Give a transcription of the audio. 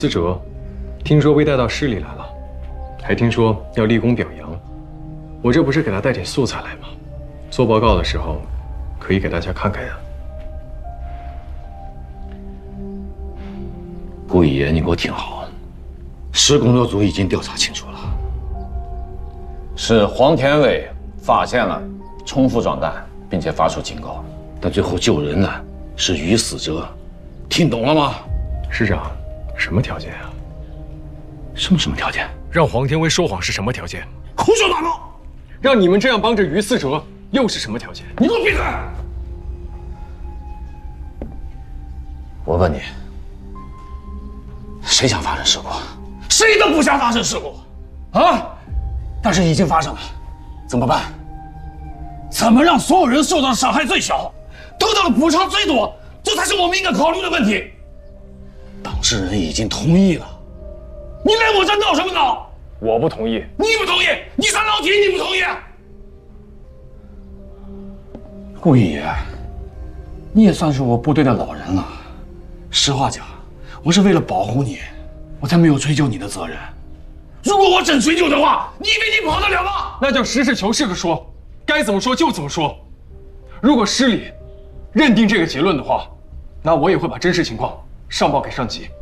思哲，听说被带到市里来了，还听说要立功表扬。我这不是给他带点素材来吗？做报告的时候，可以给大家看看呀。 顾一爷，你给我听好，市工作组已经调查清楚了，是黄天伟发现了重复装弹，并且发出警告，但最后救人的是于思哲，听懂了吗？ 市长，什么条件啊？ 什么条件？ 让黄天威说谎是什么条件？ 胡说八道！ 让你们这样帮着于思哲又是什么条件？ 你给我闭嘴！我问你，谁想发生事故？谁都不想发生事故，啊！但是已经发生了，怎么办？怎么让所有人受到的伤害最小，得到的补偿最多？这才是我们应该考虑的问题。当事人已经同意了，你来我这闹什么闹？ 我不同意。 你不同意？你三老铁你不同意？顾一爷，你也算是我部队的老人了。实话讲，我是为了保护你，我才没有追究你的责任。如果我真追究的话，你以为你跑得了吗？ 那就实事求是的说，该怎么说就怎么说。如果市里认定这个结论的话，那我也会把真实情况上报给上级。